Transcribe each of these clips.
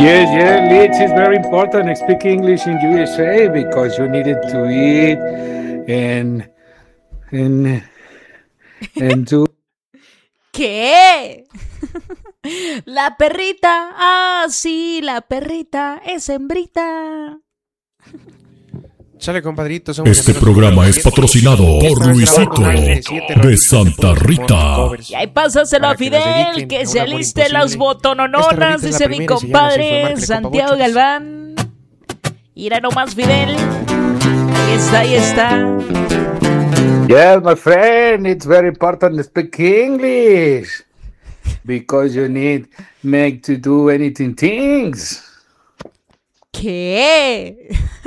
Yes, it's very important to speak English in USA because you needed to eat and and and to. ¿Qué? La perrita. Ah, sí, la perrita es hembrita. Chale, compadrito. Este programa es patrocinado por Luisito de Santa Rita. Y ahí pásaselo a Fidel, que se aliste las botonononas, dice mi compadre Santiago Galván. Mira nomás, Fidel. Ahí está. Yes, my friend, it's very important to speak English because you need make to do anything things. ¿Qué?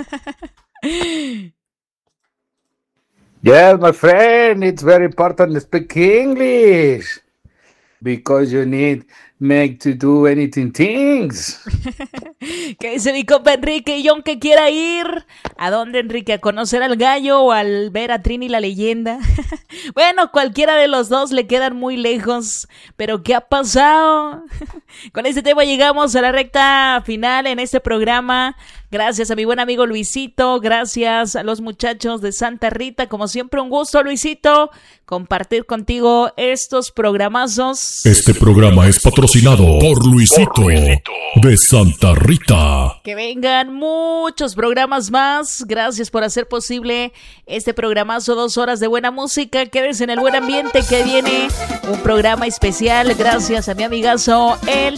Yes, my friend, it's very important to speak English because you need make to do anything things. ¿Qué dice mi compa Enrique? ¿Y aunque quiera ir? ¿A dónde, Enrique? ¿A conocer al gallo o al ver a Trini la leyenda? Bueno, cualquiera de los dos le quedan muy lejos. ¿Pero qué ha pasado? Con este tema llegamos a la recta final en este programa. Gracias a mi buen amigo Luisito, gracias a los muchachos de Santa Rita. Como siempre, un gusto, Luisito, compartir contigo estos programazos. Este programa es patrocinado por Luisito de Santa Rita. Que vengan muchos programas más. Gracias por hacer posible este programazo, 2 horas de buena música. Quédense en el buen ambiente, que viene un programa especial. Gracias a mi amigazo El